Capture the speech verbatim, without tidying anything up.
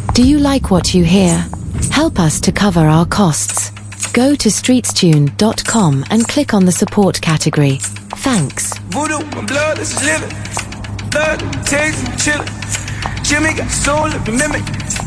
Do you like what you hear? Help us to cover our costs. Go to streetstune dot com and click on the support category. Thanks. Voodoo, my blood is living. Blood, taste, chillin'. Jimmy got soul of the mimic.